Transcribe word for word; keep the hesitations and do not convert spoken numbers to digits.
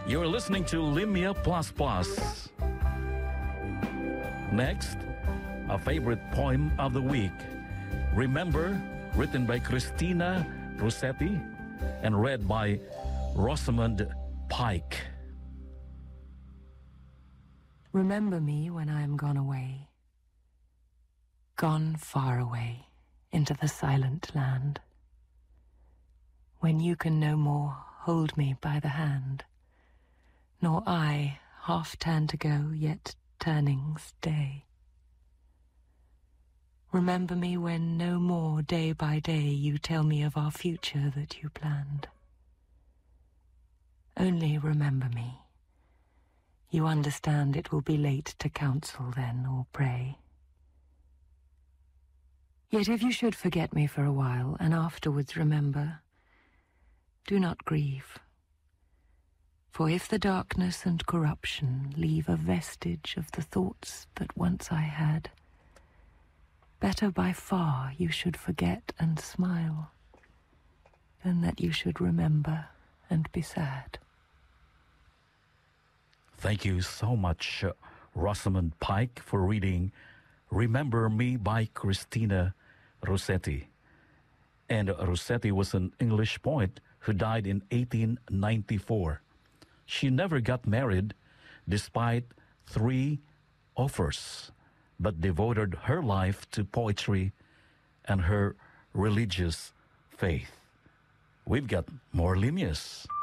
You're listening to Limia Plus Plus. Next, a favorite poem of the week. Remember, written by Christina Rossetti and read by Rosamund Pike. Remember me when I am gone away, gone far away into the silent land. When you can no more hold me by the hand, nor I, half turned to go, yet turning stay. Remember me when no more day by day you tell me of our future that you planned. Only remember me. You understand it will be late to counsel then or pray. Yet if you should forget me for a while and afterwards remember, do not grieve. For if the darkness and corruption leave a vestige of the thoughts that once I had, better by far you should forget and smile than that you should remember and be sad. Thank you so much, uh, Rosamund Pike, for reading Remember Me by Christina Rossetti. And Rossetti was an English poet who died in eighteen ninety-four. She never got married despite three offers, but devoted her life to poetry and her religious faith. We've got more Limias.